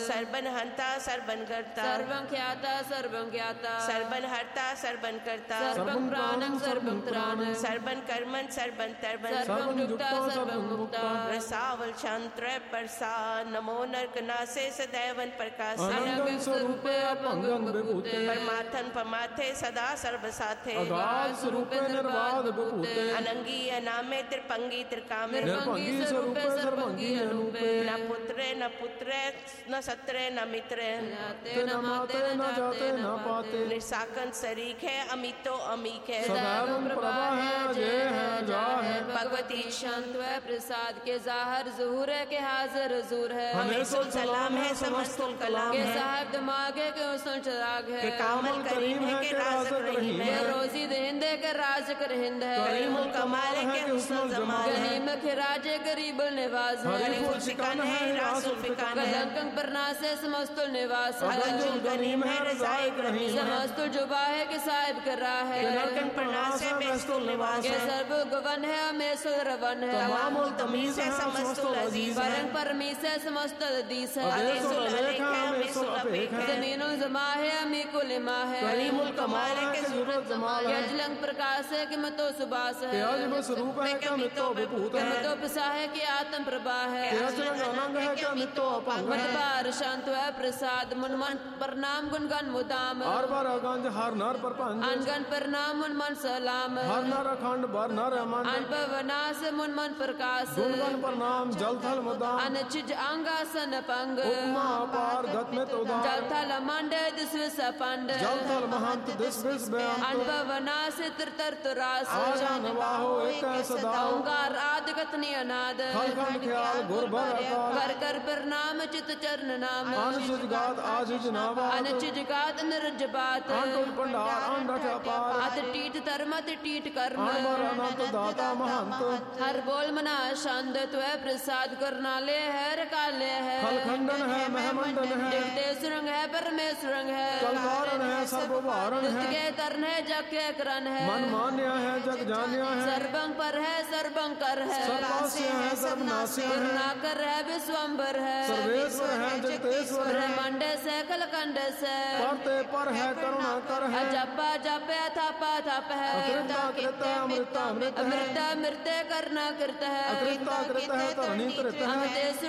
servant हंता servant कर्ता सर्वं ख्याता सर्वं ज्ञाता सर्वन हर्ता सर्वन कर्ता सर्वं प्राणं सर्वं त्राणं सर्वन कर्मन सर्वन तर्वन सर्वं युक्ता सर्वं मुक्ता रसावल शांत्र परसा नमो नरकनासे सदैवन प्रकाश अनंगं स्वरूपे अपंगं विभूते परमात्मन परमाथे सदा सर्वसाथे अगाध स्वरूपे निर्बाध विभूते अनंगी अनामे त्रिपंगी त्रिकामे निर्भंगी स्वरूपे सर्वंगी अनूपे न पुत्रे न पुत्रे न सत्रे न मित्रे जाते न माते न जाते न पाते निसाकन शरीक है अमितो अमीक है सदैव प्रभा है अजय है जा है भगवती शांत व प्रसाद के जाहर ज़हूर है के हाजिर हजूर है हमें सलाम है समस्तुल कलाम के है साहब दिमागे के उसन चिराग है के कामल करीम है के राज़ रहीम के है रोजी दहिंदे के राज कर हिंद है करीमुल कमाल है के हुस्नुल जमाल है गनीम के राजे गरीब निवास है गरीबुल फिकान है रासुल फिकान है कलंकं परनासे समस्तुल निवास है अगंजुल गनीम है रज़ाइक रहीम है समस्तुल जुबा है के साहिब कर रहा है नरकन प्रणास है बेस्तुल निवास के है सर्व गवन है अमेसुल रवन है तमामुल तमीज है समस्तुल अजीज है परम परमीस है समस्त हदीस है अदेसुल अलेख है अमेसुल अपेख है जमीनुल जमा है अमीकुल इमा है करीमुल कमाल है के जरूरत जमाल है यजलंग प्रकाश है कि मतो सुबास है अजब स्वरूप है क्या मितो विभूत कि है मतो पिसा है कि आत्म प्रभा है अचरंग अनंग है क्या मितो अपंग है मतबार शांत है प्रसाद मुन मन प्रणाम गुणगन मुदाम हर बार अगंज हर नर पर पंज अनगन प्रणाम मुन मन सलाम हर नर अखंड बर नर अमन अनपवनास मुन मन प्रकाश गुणगन प्रणाम जल थल मुदाम अनचिज अंगासन पंग उपमा अपार गत में तोदाम जल थल मंडे दिस्व सपंड जल थल महंत दिस बिस बेअंत अनपवनास तिर तुरास आजान वाहो एक सदा ओंकार आदि कथनी अनाद खल खंड ख्याल गुर भर अकाल कर कर प्रणाम चित चरण नाम अनुचित गात आजिज नावात अनुचित गात निरज बात अंटुल पंडार अंडठ अपार अत टीट धर्मत टीट कर्म अनबर अनंत दाता महंत हर बोल मना शांत त्वै प्रसाद करनाले है काले है खल खंडन है महमंडन है दिखते सुरंग है परमेश्वरंग है कलवारण है सर्ववारण है के तरण है जग के करण है मन मान्य है जग जान्य है सर्वं पर है सर्वं कर है सर्वास्य है सर्वनाश्य है करुणाकर है विश्वम्बर है सर्वेश्वर है जगतेश्वर है ब्रह्मांड से कलकंड से परते पर है करुणा कर है जपा जपे थपा थप है अकृता कृत अमृता अमृत है अमृत मृत्य करना कृत है अकृता कृत है तरणी कृत है अमृतेश्वर